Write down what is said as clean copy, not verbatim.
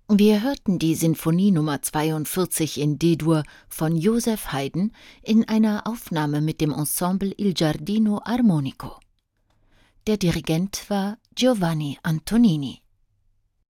Wir hörten die Sinfonie Nummer 42 in D-Dur von Joseph Haydn in einer Aufnahme mit dem Ensemble Il Giardino Armonico. Der Dirigent war Giovanni Antonini.